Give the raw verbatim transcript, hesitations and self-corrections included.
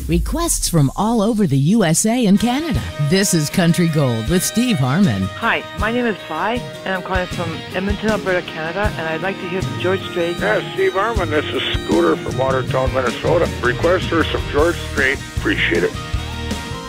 Requests from all over the U S A and Canada. This is Country Gold with Steve Harmon. Hi, my name is Vi, and I'm calling from Edmonton, Alberta, Canada, and I'd like to hear from George Strait. Yeah, Steve Harmon, this is Scooter from Watertown, Minnesota. Request for some George Strait. Appreciate it.